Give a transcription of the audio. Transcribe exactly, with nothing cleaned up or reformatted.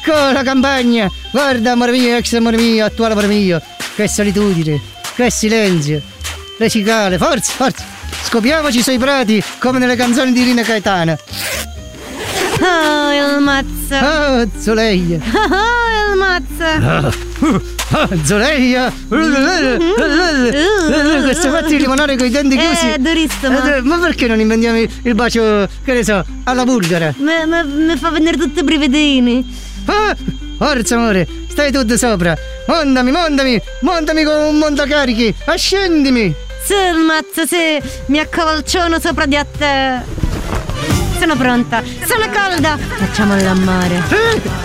Ecco la campagna. Guarda, amore mio, ex amore mio, attuale amore mio. Che solitudine, che silenzio. Le cicale, forza, forza. Scopiamoci sui prati come nelle canzoni di Rina Gaetana. Oh, il mazza. Oh, Zoleia. Oh, il mazza. Oh, oh, Zoleia. Questo fatti limonare con i denti chiusi. Eh, durissimo. Eh, ma perché non inventiamo il, il bacio, che ne so, alla bulgara? Mi fa venire tutti i brividini. Ah, forza amore, stai tutto sopra. Montami, montami, montami con un montacarichi. Ascendimi. Sì, il mazza, sì. Mi accavalciono sopra di a te. Sono pronta, sono calda. Facciamo l'amore. Eh?